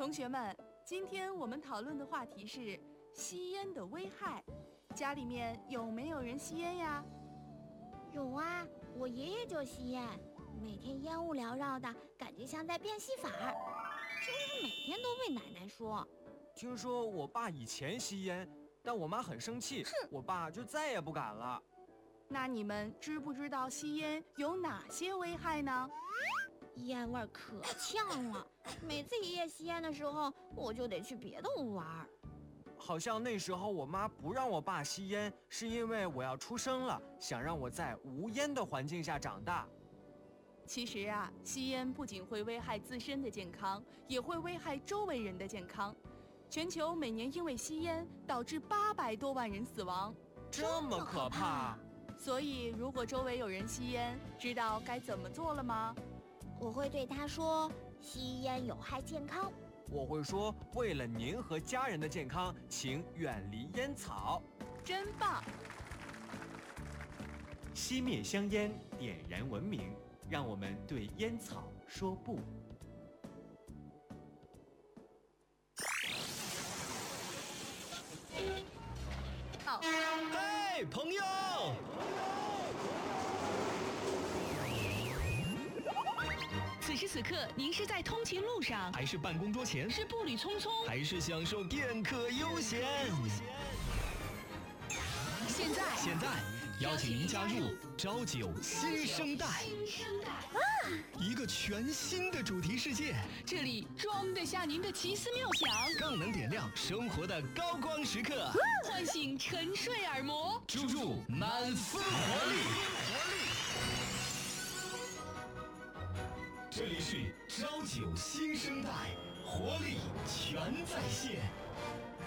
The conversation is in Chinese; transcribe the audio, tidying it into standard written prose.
同学们，今天我们讨论的话题是吸烟的危害。家里面有没有人吸烟呀？ 有啊，我爷爷就吸烟，每天烟雾缭绕的，感觉像在变戏法儿，就是每天都被奶奶说。 听说我爸以前吸烟，但我妈很生气，我爸就再也不敢了。 那你们知不知道吸烟有哪些危害呢？ 烟味可呛了，每次爷爷吸烟的时候，我就得去别的屋玩。 好像那时候我妈不让我爸吸烟，是因为我要出生了，想让我在无烟的环境下长大。 其实啊，吸烟不仅会危害自身的健康，也会危害周围人的健康。全球每年因为吸烟导致800多万人死亡， 这么可怕！ 所以如果周围有人吸烟，知道该怎么做了吗？ 我会对他说，吸烟有害健康。 我会说，为了您和家人的健康，请远离烟草。 真棒！ 熄灭香烟，点燃文明，让我们对烟草说不。 嘿，朋友！ 此时此刻，您是在通勤路上， 还是办公桌前？ 是步履匆匆， 还是享受片刻悠闲？现在，邀请您加入朝九新生代，一个全新的主题世界， 这里装得下您的奇思妙想， 更能点亮生活的高光时刻， 唤醒沉睡耳膜， 注入满腹活力。这里是朝九新生代，活力全在线。